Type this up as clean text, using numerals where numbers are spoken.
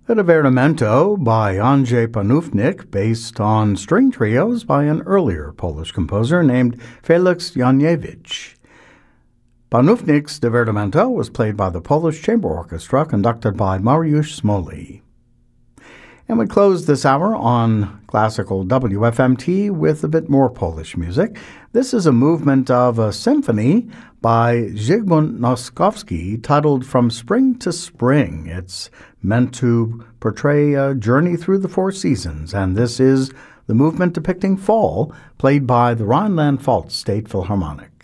A Divertimento by Andrzej Panufnik, based on string trios by an earlier Polish composer named Felix Janiewicz. Panufnik's Divertimento was played by the Polish Chamber Orchestra, conducted by Mariusz Smolny. And we close this hour on classical WFMT with a bit more Polish music. This is a movement of a symphony by Zygmunt Noskowski titled From Spring to Spring. It's meant to portray a journey through the four seasons, and this is the movement depicting fall, played by the Rhineland-Pfalz State Philharmonic.